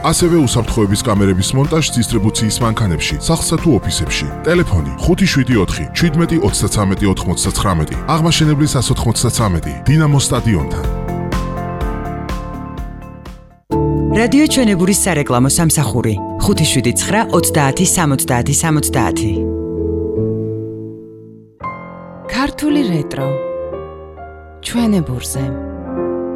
ასევე უსაფრთხოების კამერების მონტაჟს დისტრიბუციის მანქანებში, სახლსა თუ ოფისებში. ტელეფონი 574 17 33 99, აღმაშენებლის 193, დინამო სტადიონთან. რადიო ჩვენებურის სარეკლამო სამსახური 579 30 70 70. ქართული რეტრო ჩვენებურზე.